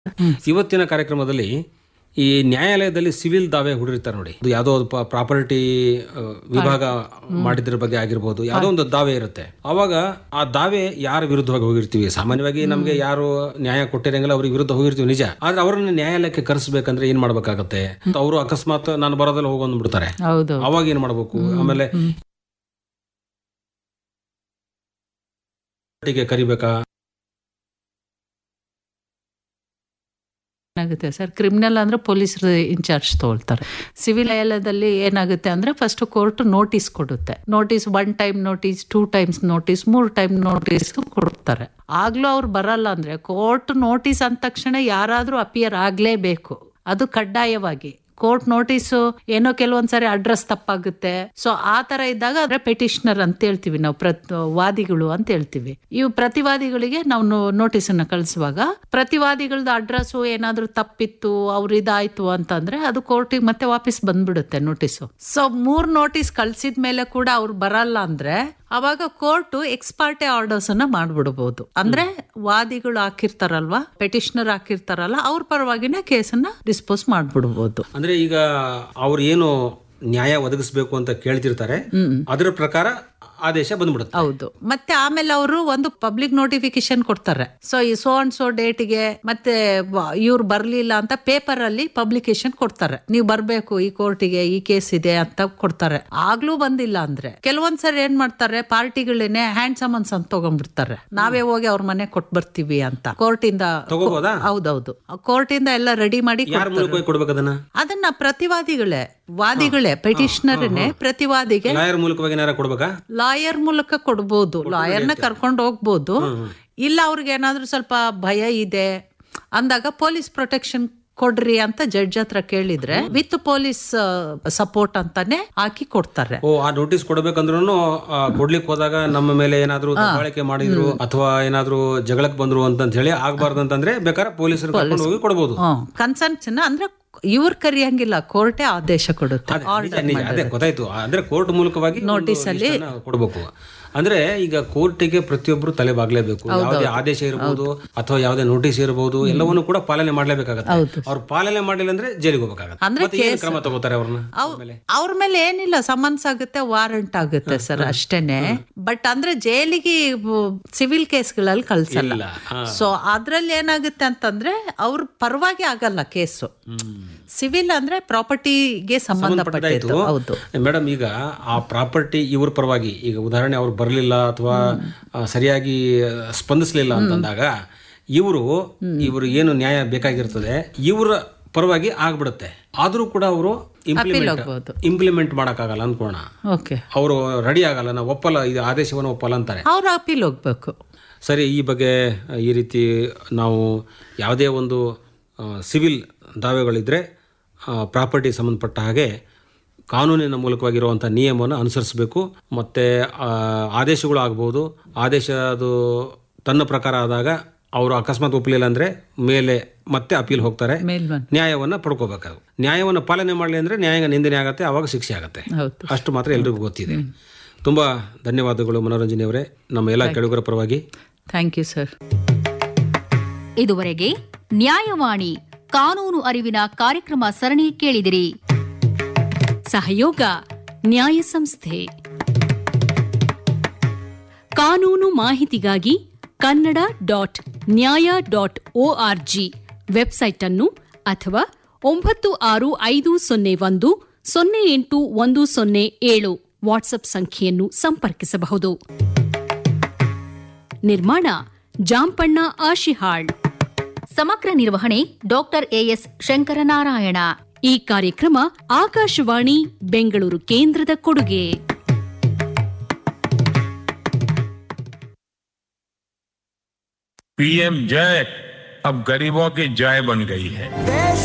ಇವತ್ತಿನ ಕಾರ್ಯಕ್ರಮದಲ್ಲಿ ಈ ನ್ಯಾಯಾಲಯದಲ್ಲಿ ಸಿವಿಲ್ ದಾವೆ ಹೂಡಿರ್ತಾರೆ ನೋಡಿ, ಯಾವುದೋ ಪ್ರಾಪರ್ಟಿ ವಿಭಾಗ ಮಾಡಿದ್ರ ಬಗ್ಗೆ ಆಗಿರ್ಬೋದು, ಯಾವುದೋ ಒಂದು ದಾವೆ ಇರುತ್ತೆ. ಅವಾಗ ಆ ದಾವೆ ಯಾರ ವಿರುದ್ಧವಾಗಿ ಹೋಗಿರ್ತೀವಿ, ಸಾಮಾನ್ಯವಾಗಿ ನಮ್ಗೆ ಯಾರು ನ್ಯಾಯ ಕೊಟ್ಟಿರಂಗಿಲ್ಲ ಅವ್ರಿಗೆ ವಿರುದ್ಧ ಹೋಗಿರ್ತೀವಿ ನಿಜ. ಆದ್ರೆ ಅವರನ್ನ ನ್ಯಾಯಾಲಯಕ್ಕೆ ಕರೆಸಬೇಕಂದ್ರೆ ಏನ್ ಮಾಡ್ಬೇಕಾಗತ್ತೆ? ಅವರು ಅಕಸ್ಮಾತ್ ನಾನು ಬರೋದಲ್ಲಿ ಹೋಗೊಂಡ್ಬಿಡ್ತಾರೆ, ಅವಾಗ ಏನ್ ಮಾಡ್ಬೇಕು? ಆಮೇಲೆ ಕರಿಬೇಕಾ? ಏನಾಗುತ್ತೆ ಸರ್, ಕ್ರಿಮಿನಲ್ ಅಂದ್ರೆ ಪೊಲೀಸರು ಇನ್ಚಾರ್ಜ್ ತಗೊಳ್ತಾರೆ. ಸಿವಿಲ್ ನ್ಯಾಯಾಲಯದಲ್ಲಿ ಏನಾಗುತ್ತೆ ಅಂದ್ರೆ ಫಸ್ಟ್ ಕೋರ್ಟ್ ನೋಟಿಸ್ ಕೊಡುತ್ತೆ. Notice 1 time notice, 2 times notice, 3 time notice ಕೊಡ್ತಾರೆ. ಆಗ್ಲೂ ಅವ್ರು ಬರಲ್ಲ ಅಂದ್ರೆ ಕೋರ್ಟ್ ನೋಟಿಸ್ ಅಂದ ತಕ್ಷಣ ಯಾರಾದ್ರೂ ಅಪಿಯರ್ ಆಗ್ಲೇಬೇಕು, ಅದು ಕಡ್ಡಾಯವಾಗಿ. ಕೋರ್ಟ್ ನೋಟಿಸ್ ಏನೋ ಕೆಲವೊಂದ್ಸರಿ ಅಡ್ರೆಸ್ ತಪ್ಪಾಗುತ್ತೆ. ಸೊ ಆ ತರ ಇದ್ದಾಗ ಅಂದ್ರೆ ಪೆಟಿಷನರ್ ಅಂತ ಹೇಳ್ತೀವಿ ನಾವು, ವಾದಿಗಳು ಅಂತ ಹೇಳ್ತೀವಿ. ಇವು ಪ್ರತಿವಾದಿಗಳಿಗೆ ನಾವು ನೋಟಿಸ್ ಅನ್ನ ಕಳಿಸುವಾಗ ಪ್ರತಿವಾದಿಗಳದ್ದು ಅಡ್ರೆಸ್ ಏನಾದ್ರೂ ತಪ್ಪಿತ್ತು, ಅವ್ರು ಇದಾಯ್ತು ಅಂತಂದ್ರೆ ಅದು ಕೋರ್ಟಿಗೆ ಮತ್ತೆ ವಾಪಸ್ ಬಂದ್ಬಿಡುತ್ತೆ ನೋಟಿಸ್. ಸೊ 3 ನೋಟಿಸ್ ಕಳ್ಸಿದ ಮೇಲೆ ಕೂಡ ಅವ್ರು ಬರಲ್ಲ ಅಂದ್ರೆ ಅವಾಗ ಕೋರ್ಟ್ ಎಕ್ಸ್ಪಾರ್ಟೆ ಆರ್ಡರ್ಸ್ ಅನ್ನ ಮಾಡ್ಬಿಡಬಹುದು. ಅಂದ್ರೆ ವಾದಿಗಳು ಹಾಕಿರ್ತಾರಲ್ವಾ, ಪೆಟಿಷನರ್ ಹಾಕಿರ್ತಾರಲ್ಲ, ಅವ್ರ ಪರವಾಗಿನ ಕೇಸನ್ನ ಡಿಸ್ಪೋಸ್ ಮಾಡ್ಬಿಡ್ಬೋದು. ಅಂದ್ರೆ ಈಗ ಅವ್ರು ಏನು ನ್ಯಾಯ ಒದಗಿಸಬೇಕು ಅಂತ ಕೇಳ್ತಿರ್ತಾರೆ, ಅದರ ಪ್ರಕಾರ ಆದೇಶ ಬಂದ್ಬಿಡುತ್ತೆ. ಹೌದು. ಮತ್ತೆ ಆಮೇಲೆ ಅವರು ಒಂದು ಪಬ್ಲಿಕ್ ನೋಟಿಫಿಕೇಶನ್ ಕೊಡ್ತಾರೆ. ಸೊ ಈ ಸೋ ಅಂಡ್ ಸೋ ಡೇಟ್ಗೆ ಮತ್ತೆ ಇವ್ರು ಬರ್ಲಿಲ್ಲ ಅಂತ ಪೇಪರ್ ಅಲ್ಲಿ ಪಬ್ಲಿಕೇಶನ್ ಕೊಡ್ತಾರೆ, ನೀವು ಬರ್ಬೇಕು ಈ ಕೋರ್ಟಿಗೆ, ಈ ಕೇಸ್ ಇದೆ ಅಂತ ಕೊಡ್ತಾರೆ. ಆಗ್ಲೂ ಬಂದಿಲ್ಲ ಅಂದ್ರೆ ಕೆಲವೊಂದ್ಸರಿ ಏನ್ ಮಾಡ್ತಾರೆ, ಪಾರ್ಟಿಗಳೇನೆ ಹ್ಯಾಂಡ್ ಸಮನ್ಸ್ ಅಂತ ತಗೊಂಡ್ಬಿಡ್ತಾರೆ, ನಾವೇ ಹೋಗಿ ಅವ್ರ ಮನೆ ಕೊಟ್ಟು ಬರ್ತೀವಿ ಅಂತ. ಕೋರ್ಟ್ ಇಂದ ಹೌದೌದು, ಕೋರ್ಟ್ ಇಂದ ಎಲ್ಲ ರೆಡಿ ಮಾಡಿ ಅದನ್ನ ಪ್ರತಿವಾದಿಗಳೇ, ವಾದಿಗಳೇ, ಪೆಟಿಷನರ್ನೇ ಪ್ರತಿವಾದಿಗೆ ಲಾಯರ್ ಮೂಲಕ ಕೊಡ್ಬೋದು. ಲಾಯರ್ನ ಕರ್ಕೊಂಡು ಹೋಗ್ಬೋದು. ಇಲ್ಲ ಅವ್ರಿಗೆ ಏನಾದ್ರೂ ಸ್ವಲ್ಪ ಭಯ ಇದೆ ಅಂದಾಗ ಪೊಲೀಸ್ ಪ್ರೊಟೆಕ್ಷನ್ ಕೊಡ್ರಿ ಅಂತ ಜಡ್ಜ್ ಹತ್ರ ಕೇಳಿದ್ರೆ ವಿತ್ ಪೊಲೀಸ್ ಸಪೋರ್ಟ್ ಅಂತಾನೆ ಹಾಕಿ ಕೊಡ್ತಾರೆ. ಆ ನೋಟಿಸ್ ಕೊಡ್ಬೇಕಂದ್ರೂ ಕೊಡ್ಲಿಕ್ಕೆ ಹೋದಾಗ ನಮ್ಮ ಮೇಲೆ ಏನಾದ್ರು ದಬ್ಬಾಳಿಕೆ ಮಾಡಿದ್ರು ಅಥವಾ ಏನಾದ್ರು ಜಗಳಕ್ಕೆ ಬಂದ್ರು ಅಂತ ಹೇಳಿ ಆಗ್ಬಾರ್ದು ಅಂತಂದ್ರೆ ಬೇಕಾದ್ರೆ ಪೊಲೀಸರು ಕರ್ಕೊಂಡು ಹೋಗಿ ಕೊಡಬಹುದು. ಕನ್ಸರ್ನ್ಸ್ ಅಂದ್ರೆ ಇವ್ರು ಕರಿಯಂಗಿಲ್ಲ, ಕೋರ್ಟೇ ಆದೇಶ ಕೊಡುತ್ತೆ. ಅದೇ ಗೊತ್ತಾಯ್ತು. ಅಂದ್ರೆ ಕೋರ್ಟ್ ಮೂಲಕವಾಗಿ ನೋಟಿಸ್ ಅಲ್ಲಿ ಕೊಡ್ಬೇಕು. ಅಂದ್ರೆ ಈಗ ಕೋರ್ಟಿಗೆ ಪ್ರತಿಯೊಬ್ರು ತಲೆ ಬಾಗ್ಲೇಬೇಕು. ಯಾವುದೇ ಆದೇಶ ಇರಬಹುದು ಅಥವಾ ಯಾವುದೇ ನೋಟಿಸ್ ಇರಬಹುದು, ಎಲ್ಲವನ್ನು ಕೂಡ ಪಾಲನೆ ಮಾಡ್ಲೇಬೇಕಾಗತ್ತೆ. ಅವ್ರು ಪಾಲನೆ ಮಾಡಿಲ್ಲ ಅಂದ್ರೆ ಜೈಲಿಗೆ ಹೋಗ್ಬೇಕಾಗತ್ತೆ. ಕ್ರಮ ತಗೋತಾರೆ ಅವ್ರ ಮೇಲೆ ಏನಿಲ್ಲ, ಸಮನ್ಸ್ ಆಗುತ್ತೆ, ವಾರಂಟ್ ಆಗುತ್ತೆ ಸರ್, ಅಷ್ಟೇನೆ. ಬಟ್ ಅಂದ್ರೆ ಜೈಲಿಗೆ ಸಿವಿಲ್ ಕೇಸ್ಗಳಲ್ಲಿ ಕಳ್ಸಲ್ಲ. ಸೊ ಅದ್ರಲ್ಲಿ ಏನಾಗುತ್ತೆ ಅಂತಂದ್ರೆ ಅವ್ರ ಪರವಾಗಿ ಆಗಲ್ಲ ಕೇಸು. ಸಿವಿಲ್ ಅಂದ್ರೆ ಪ್ರಾಪರ್ಟಿಗೆ ಸಂಬಂಧಪಟ್ಟಿದ್ದು. ಹೌದು ಮೇಡಮ್. ಈಗ ಆ ಪ್ರಾಪರ್ಟಿ ಇವ್ರ ಪರವಾಗಿ, ಈಗ ಉದಾಹರಣೆ ಅವ್ರು ಬರಲಿಲ್ಲ ಅಥವಾ ಸರಿಯಾಗಿ ಸ್ಪಂದಿಸಲಿಲ್ಲ ಅಂತಂದಾಗ ಇವರು ಏನು ನ್ಯಾಯ ಬೇಕಾಗಿರ್ತದೆ ಇವರ ಪರವಾಗಿ ಆಗ್ಬಿಡುತ್ತೆ. ಆದ್ರೂ ಕೂಡ ಅವರು ಇಂಪ್ಲಿಮೆಂಟ್ ಮಾಡಕ್ಕಾಗಲ್ಲ ಅನ್ಕೋಣ, ಅವರು ರೆಡಿ ಆಗಲ್ಲ, ನಾವು ಒಪ್ಪಲ್ಲ, ಇದು ಆದೇಶವನ್ನು ಒಪ್ಪಲ್ಲ ಅಂತಾರೆ, ಅವ್ರು ಅಪೀಲ್ ಹೋಗ್ಬೇಕು. ಸರಿ, ಈ ಬಗ್ಗೆ ಈ ರೀತಿ ನಾವು ಯಾವುದೇ ಒಂದು ಸಿವಿಲ್ ದಾವೆಗಳಿದ್ರೆ ಪ್ರಾಪರ್ಟಿ ಸಂಬಂಧಪಟ್ಟ ಹಾಗೆ ಕಾನೂನಿನ ಮೂಲಕವಾಗಿರುವಂಥ ನಿಯಮವನ್ನು ಅನುಸರಿಸಬೇಕು. ಮತ್ತು ಆದೇಶಗಳು ಆಗ್ಬೋದು, ಆದೇಶ ಅದು ತನ್ನ ಪ್ರಕಾರ ಆದಾಗ ಅವರು ಅಕಸ್ಮಾತ್ ಒಪ್ಪಲಿಲ್ಲ ಅಂದರೆ ಮೇಲೆ ಮತ್ತೆ ಅಪೀಲ್ ಹೋಗ್ತಾರೆ, ನ್ಯಾಯವನ್ನು ಪಡ್ಕೋಬೇಕಾಗ. ನ್ಯಾಯವನ್ನು ಪಾಲನೆ ಮಾಡಲಿ ಅಂದರೆ ನ್ಯಾಯ ನಿಂದನೆ ಆಗುತ್ತೆ, ಆವಾಗ ಶಿಕ್ಷೆ ಆಗುತ್ತೆ. ಅಷ್ಟು ಮಾತ್ರ ಎಲ್ರಿಗೂ ಗೊತ್ತಿದೆ. ತುಂಬ ಧನ್ಯವಾದಗಳು ಮನೋರಂಜನೆ ಅವರೇ, ನಮ್ಮ ಎಲ್ಲ ಕೇಳುಗರ ಪರವಾಗಿ. Thank you sir. ಇದುವರೆಗೆ ನ್ಯಾಯವಾಣಿ ಕಾನೂನು ಅರಿವಿನ ಕಾರ್ಯಕ್ರಮ ಸರಣಿ ಕೇಳಿದಿರಿ. ಸಹಯೋಗ ನ್ಯಾಯ ಸಂಸ್ಥೆ. ಕಾನೂನು ಮಾಹಿತಿಗಾಗಿ kannada.nya.org ವೆಬ್ಸೈಟ್ ಅನ್ನು ಅಥವಾ 965001081007 ವಾಟ್ಸ್ಆಪ್ ಸಂಖ್ಯೆಯನ್ನು ಸಂಪರ್ಕಿಸಬಹುದು. ನಿರ್ಮಾಣ ಜಾಂಪಣ್ಣ ಆಶಿಹಾಳ್. ಸಮಗ್ರ ನಿರ್ವಹಣೆ ಡಾಕ್ಟರ್ ಎಎಸ್ ಶಂಕರನಾರಾಯಣ. ಈ ಕಾರ್ಯಕ್ರಮ ಆಕಾಶವಾಣಿ ಬೆಂಗಳೂರು ಕೇಂದ್ರದ ಕೊಡುಗೆ. पीएम जय अब गरीबों की जय बन गई है.